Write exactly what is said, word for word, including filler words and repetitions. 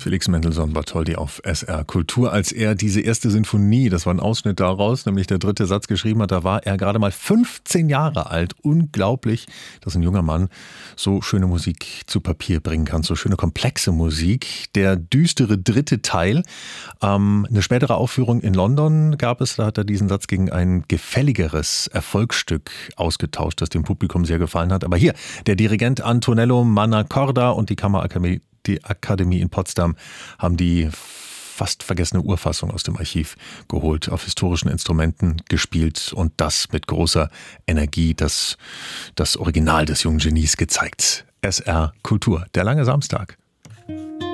Felix Mendelssohn Bartholdy auf S R Kultur, als er diese erste Sinfonie, das war ein Ausschnitt daraus, nämlich der dritte Satz geschrieben hat, da war er gerade mal fünfzehn Jahre alt. Unglaublich, dass ein junger Mann so schöne Musik zu Papier bringen kann, so schöne komplexe Musik. Der düstere dritte Teil, ähm, eine spätere Aufführung in London gab es, da hat er diesen Satz gegen ein gefälligeres Erfolgsstück ausgetauscht, das dem Publikum sehr gefallen hat. Aber hier, der Dirigent Antonello Mannacorda und die Kammerakademie Die Akademie in Potsdam haben die fast vergessene Urfassung aus dem Archiv geholt, auf historischen Instrumenten gespielt und das mit großer Energie, das, das Original des jungen Genies gezeigt. S R Kultur, der lange Samstag.